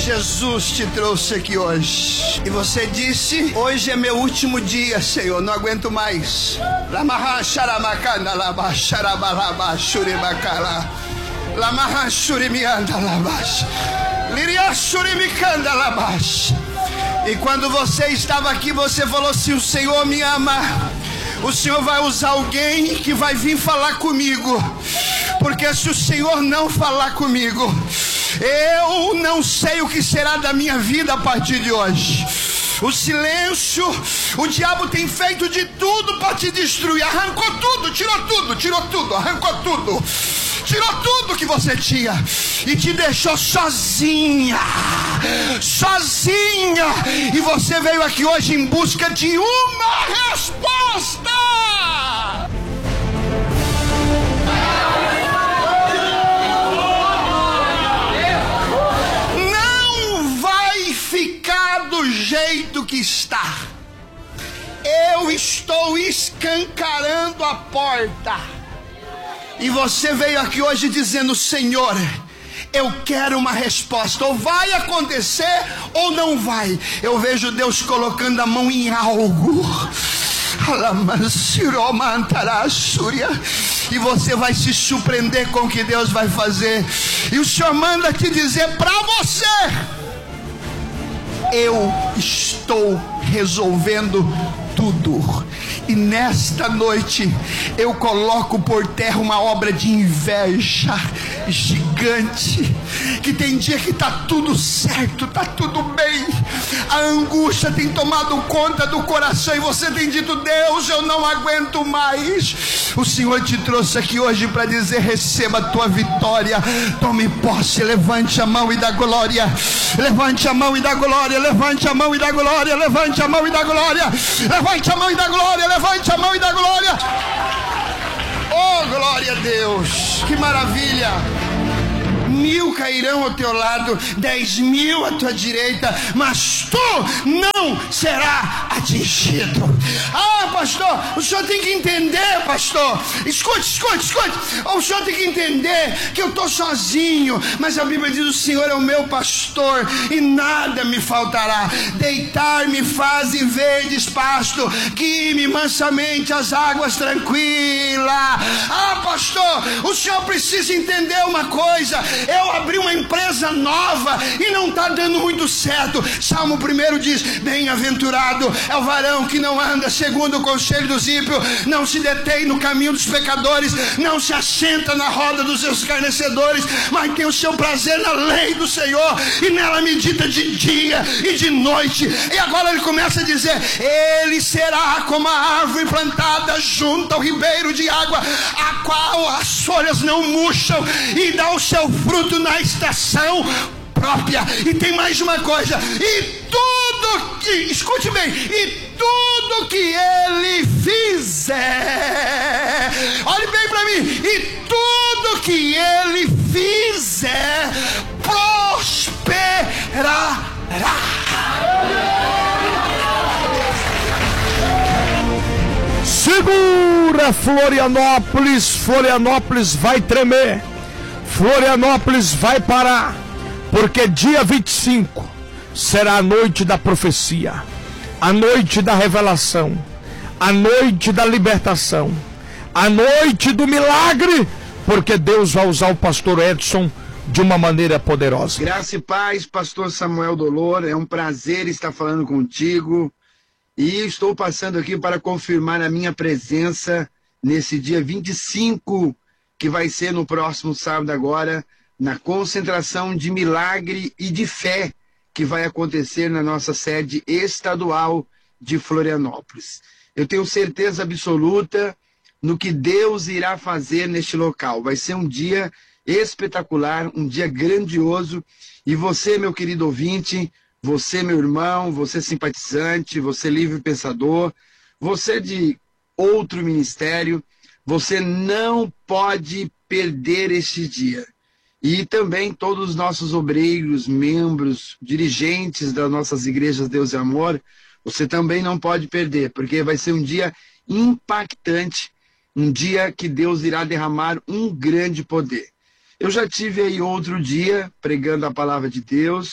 Jesus te trouxe aqui hoje e você disse: hoje é meu último dia, Senhor, não aguento mais. E quando você estava aqui, você falou assim: o Senhor me ama, o Senhor vai usar alguém que vai vir falar comigo, porque se o Senhor não falar comigo, eu não sei o que será da minha vida a partir de hoje. O silêncio, o diabo tem feito de tudo para te destruir. Arrancou tudo, arrancou tudo. Tirou tudo que você tinha e te deixou sozinha. E você veio aqui hoje em busca de uma resposta. Do jeito que está. Eu estou escancarando a porta. E você veio aqui hoje dizendo: Senhor, eu quero uma resposta. Ou vai acontecer ou não vai. Eu vejo Deus colocando a mão em algo. E você vai se surpreender com o que Deus vai fazer. E o Senhor manda te dizer para você: eu estou resolvendo tudo. E nesta noite eu coloco por terra uma obra de inveja gigante. Que tem dia que está tudo certo, está tudo bem, a angústia tem tomado conta do coração e você tem dito: Deus, eu não aguento mais. O Senhor te trouxe aqui hoje para dizer: receba a tua vitória, tome posse, levante a mão e dá glória. Levante a mão e dá glória, levante a mão e dá glória, levante a mão e dá glória, levante a mão e dá glória, levante a mão e dá glória. Oh, glória a Deus, que maravilha. 1000 cairão ao teu lado, 10.000 à tua direita, mas tu não será atingido. Ah, pastor, o senhor tem que entender, pastor. Escute. O senhor tem que entender que eu estou sozinho, mas a Bíblia diz: o Senhor é o meu pastor e nada me faltará. Deitar-me faz em verdes pasto, guie-me mansamente às águas tranquilas. Ah, pastor, o senhor precisa entender uma coisa: eu abri uma empresa nova e não está dando muito certo. Salmo 1 diz: bem-aventurado é o varão que não anda segundo o conselho dos ímpios, não se detém no caminho dos pecadores, não se assenta na roda dos escarnecedores, mas tem o seu prazer na lei do Senhor e nela medita de dia e de noite. E agora ele começa a dizer: ele será como a árvore plantada junto ao ribeiro de água, a qual as folhas não murcham e dá o seu fruto na estação própria. E tem mais uma coisa: e tudo que, escute bem, e tudo que ele fizer, olhe bem para mim, e tudo que ele fizer prosperará. Segura, Florianópolis. Florianópolis vai tremer, Florianópolis vai parar, porque dia 25 será a noite da profecia, a noite da revelação, a noite da libertação, a noite do milagre, porque Deus vai usar o pastor Edson de uma maneira poderosa. Graça e paz, pastor Samuel Dolor, é um prazer estar falando contigo. E estou passando aqui para confirmar a minha presença nesse dia 25, que vai ser no próximo sábado agora, na concentração de milagre e de fé que vai acontecer na nossa sede estadual de Florianópolis. Eu tenho certeza absoluta no que Deus irá fazer neste local. Vai ser um dia espetacular, um dia grandioso. E você, meu querido ouvinte, você, meu irmão, você simpatizante, você livre pensador, você de outro ministério, você não pode perder este dia. E também todos os nossos obreiros, membros, dirigentes das nossas igrejas Deus e Amor, você também não pode perder, porque vai ser um dia impactante, um dia que Deus irá derramar um grande poder. Eu já tive aí outro dia pregando a palavra de Deus,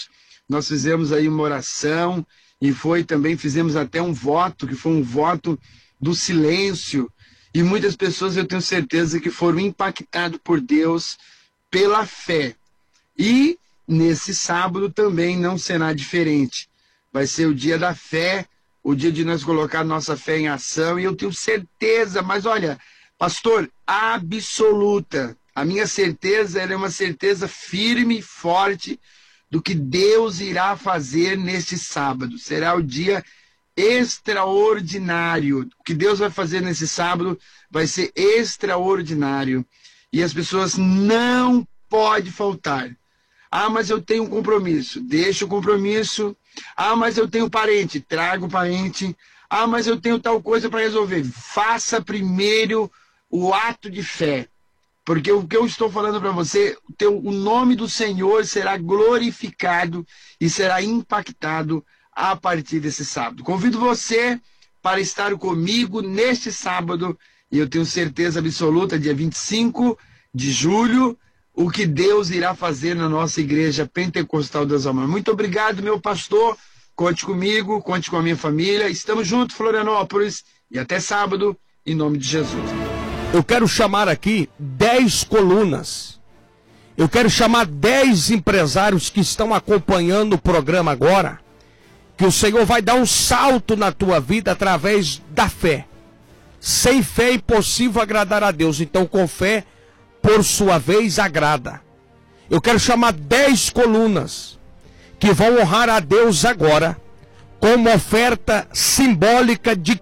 nós fizemos aí uma oração e fizemos até um voto, que foi um voto do silêncio. E muitas pessoas, eu tenho certeza, que foram impactadas por Deus pela fé. E nesse sábado também não será diferente. Vai ser o dia da fé, o dia de nós colocar nossa fé em ação. E eu tenho certeza, mas olha, pastor, absoluta. A minha certeza é uma certeza firme e forte do que Deus irá fazer neste sábado. Será o dia extraordinário. O que Deus vai fazer nesse sábado vai ser extraordinário. E as pessoas não podem faltar. Ah, mas eu tenho um compromisso. Deixa o compromisso. Ah, mas eu tenho parente. Traga o parente. Ah, mas eu tenho tal coisa para resolver. Faça primeiro o ato de fé. Porque o que eu estou falando para você, o nome do Senhor será glorificado e será impactado a partir desse sábado. Convido você para estar comigo neste sábado, e eu tenho certeza absoluta, dia 25 de julho, o que Deus irá fazer na nossa igreja Pentecostal das Almas. Muito obrigado, meu pastor. Conte comigo, conte com a minha família. Estamos juntos, Florianópolis, e até sábado, em nome de Jesus. Eu quero chamar aqui 10 colunas. Eu quero chamar 10 empresários que estão acompanhando o programa agora. Que o Senhor vai dar um salto na tua vida através da fé. Sem fé é impossível agradar a Deus. Então, com fé, por sua vez, agrada. Eu quero chamar 10 colunas que vão honrar a Deus agora com uma oferta simbólica de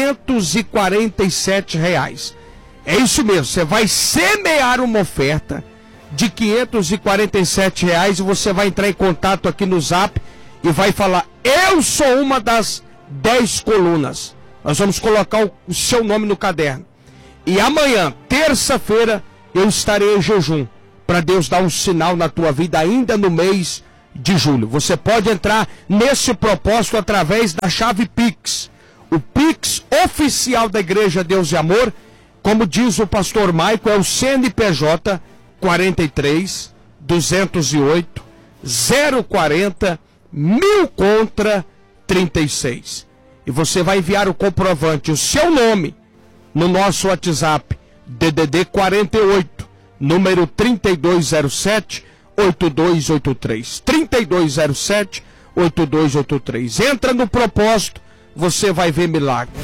R$547. É isso mesmo, você vai semear uma oferta de R$547 e você vai entrar em contato aqui no Zap e vai falar: eu sou uma das 10 colunas. Nós vamos colocar o seu nome no caderno. E amanhã, terça-feira, eu estarei em jejum para Deus dar um sinal na tua vida ainda no mês de julho. Você pode entrar nesse propósito através da chave Pix. O Pix oficial da Igreja Deus e Amor, como diz o pastor Maico, é o CNPJ 43 208 040 1000 contra 36. E você vai enviar o comprovante, o seu nome, no nosso WhatsApp, DDD 48, número 3207 8283. 3207 8283. Entra no propósito, você vai ver milagre.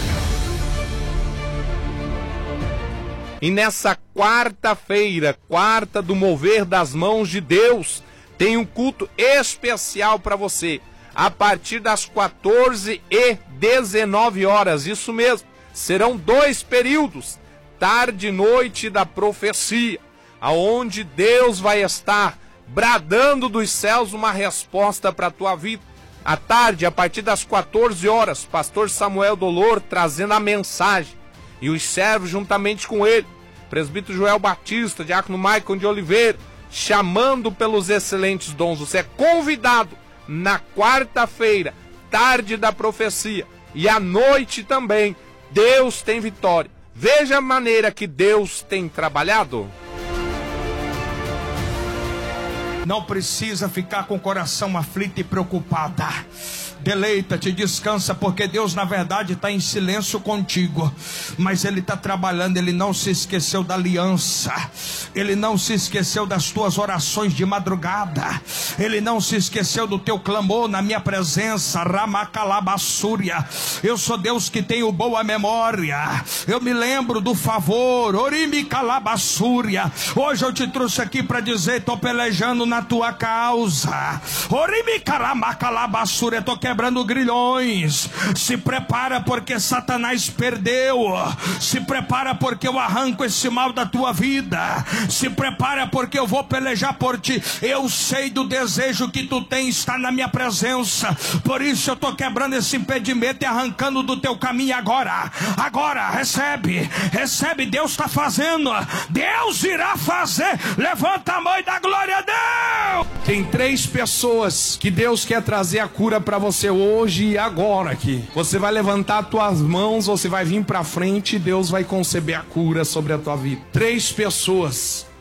E nessa quarta-feira, quarta do mover das mãos de Deus, tem um culto especial para você. A partir das 14h19, isso mesmo. Serão 2 períodos, tarde e noite da profecia, aonde Deus vai estar bradando dos céus uma resposta para a tua vida. À tarde, a partir das 14 horas, pastor Samuel Dolor trazendo a mensagem. E os servos juntamente com ele, presbítero Joel Batista, diácono Maicon de Oliveira, chamando pelos excelentes dons. Você é convidado na quarta-feira, tarde da profecia, e à noite também. Deus tem vitória. Veja a maneira que Deus tem trabalhado. Não precisa ficar com o coração aflito e preocupado. Deleita-te, descansa, porque Deus na verdade está em silêncio contigo, mas Ele está trabalhando. Ele não se esqueceu da aliança, Ele não se esqueceu das tuas orações de madrugada, Ele não se esqueceu do teu clamor na minha presença. Ramacalabassúria. Eu sou Deus que tenho boa memória, eu me lembro do favor. Orimicalabassúria. Hoje eu te trouxe aqui para dizer: estou pelejando na tua causa. Orimicalabassúria. Estou quebrando grilhões. Se prepara, porque Satanás perdeu. Se prepara, porque eu arranco esse mal da tua vida. Se prepara, porque eu vou pelejar por ti. Eu sei do desejo que tu tens, está na minha presença. Por isso eu estou quebrando esse impedimento e arrancando do teu caminho agora. Agora, recebe. Recebe, Deus está fazendo. Deus irá fazer. Levanta a mão e dá glória a Deus. Tem 3 pessoas que Deus quer trazer a cura para você hoje e agora aqui. Você vai levantar as tuas mãos, você vai vir para frente e Deus vai conceber a cura sobre a tua vida. 3 pessoas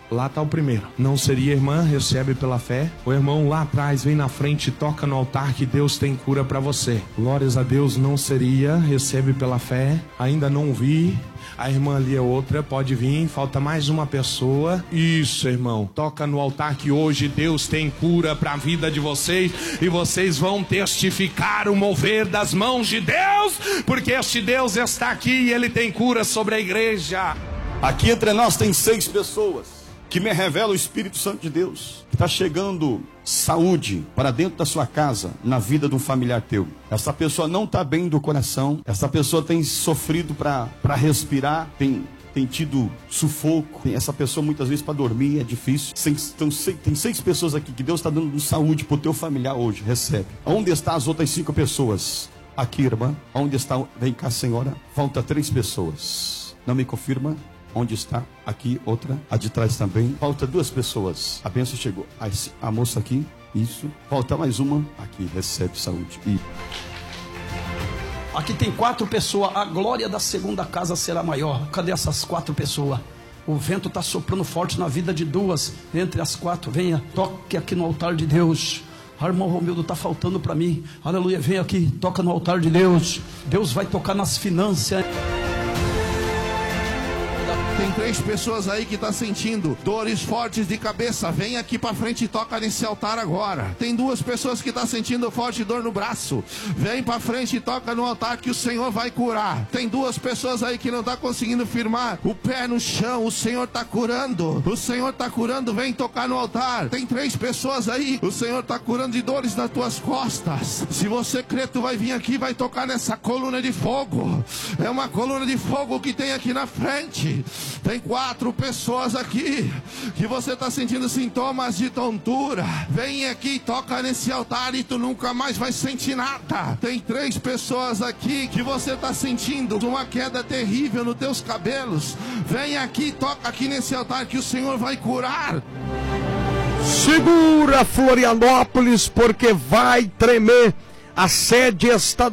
Lá está o primeiro. Não seria, irmã? Recebe pela fé. O irmão lá atrás vem na frente e toca no altar que Deus tem cura para você. Glórias a Deus. Não seria? Recebe pela fé. Ainda não vi. A irmã ali é outra, pode vir, falta mais uma pessoa. Isso, irmão, toca no altar que hoje Deus tem cura para a vida de vocês. E vocês vão testificar o mover das mãos de Deus, porque este Deus está aqui e Ele tem cura sobre a igreja. Aqui entre nós tem 6 pessoas que me revela o Espírito Santo de Deus. Está chegando saúde para dentro da sua casa, na vida de um familiar teu. Essa pessoa não está bem do coração. Essa pessoa tem sofrido para respirar, tem tido sufoco. Essa pessoa muitas vezes para dormir é difícil. Tem 6 pessoas aqui que Deus está dando saúde para o teu familiar hoje. Recebe. Onde estão as outras 5 pessoas? Aqui, irmã. Onde está? Vem cá, senhora. Falta 3 pessoas. Não me confirma? Onde está? Aqui, outra. A de trás também. Falta 2 pessoas. A bênção chegou. A moça aqui. Isso. Falta mais uma. Aqui, recebe saúde. E... aqui tem 4 pessoas. A glória da segunda casa será maior. Cadê essas 4 pessoas? O vento está soprando forte na vida de 2. Entre as 4, venha. Toque aqui no altar de Deus. Irmão Romildo, está faltando para mim. Aleluia, vem aqui. Toca no altar de Deus. Deus vai tocar nas finanças. Tem 3 pessoas aí que estão sentindo dores fortes de cabeça. Vem aqui pra frente e toca nesse altar agora. Tem 2 pessoas que estão sentindo forte dor no braço. Vem pra frente e toca no altar que o Senhor vai curar. Tem 2 pessoas aí que não estão conseguindo firmar o pé no chão. O Senhor está curando. O Senhor está curando. Vem tocar no altar. Tem 3 pessoas aí. O Senhor está curando de dores nas tuas costas. Se você crê, tu vai vir aqui e vai tocar nessa coluna de fogo. É uma coluna de fogo que tem aqui na frente. Tem 4 pessoas aqui que você está sentindo sintomas de tontura. Vem aqui e toca nesse altar e tu nunca mais vai sentir nada. Tem 3 pessoas aqui que você está sentindo uma queda terrível nos teus cabelos. Vem aqui e toca aqui nesse altar que o Senhor vai curar. Segura, Florianópolis, porque vai tremer. A sede está